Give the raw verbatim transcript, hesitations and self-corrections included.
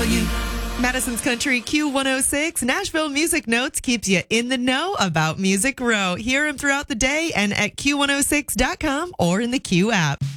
you. Madison's Country Q one oh six, Nashville Music Notes keeps you in the know about Music Row. Hear him throughout the day and at Q one oh six dot com or in the Q app.